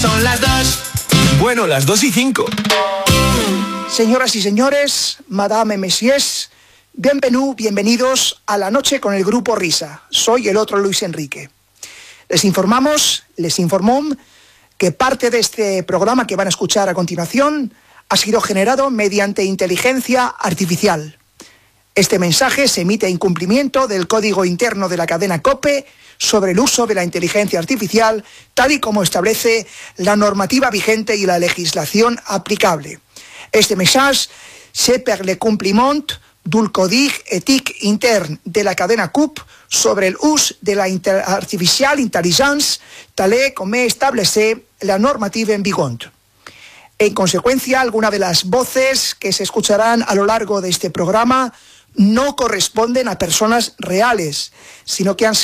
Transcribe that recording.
Son las 2. Bueno, las 2:05. Señoras y señores, madame et messieurs, bienvenidos a la noche con el grupo Risa. Soy el otro Luis Enrique. Les informó que parte de este programa que van a escuchar a continuación ha sido generado mediante inteligencia artificial. Este mensaje se emite en cumplimiento del código interno de la cadena COPE sobre el uso de la inteligencia artificial, tal y como establece la normativa vigente y la legislación aplicable. Este message, c'est per le compliment du código éthique interne de la cadena COPE sobre el uso de la artificial intelligence, tal y como establece la normativa en vigor. En consecuencia, algunas de las voces que se escucharán a lo largo de este programa no corresponden a personas reales, sino que han